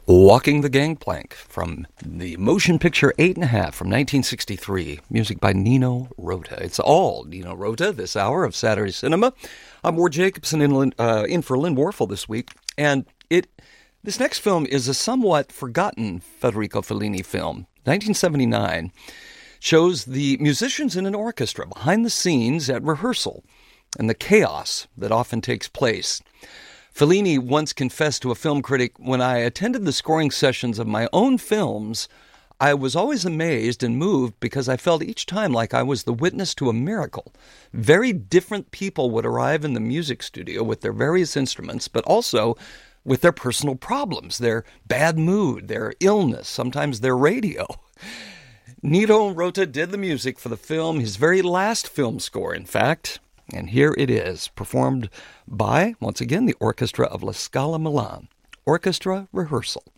Walking the Gangplank from the motion picture 8.5 from 1963. Music by Nino Rota. It's all Nino Rota this hour of Saturday Cinema. I'm Ward Jacobson in for Lynn Warfel this week. And this next film is a somewhat forgotten Federico Fellini film. 1979 shows the musicians in an orchestra behind the scenes at rehearsal and the chaos that often takes place. Fellini once confessed to a film critic, "When I attended the scoring sessions of my own films, I was always amazed and moved because I felt each time like I was the witness to a miracle. Very different people would arrive in the music studio with their various instruments, but also with their personal problems, their bad mood, their illness, sometimes their radio." Nino Rota did the music for the film, his very last film score, in fact. And here it is, performed by, once again, the Orchestra of La Scala Milan. Orchestra Rehearsal.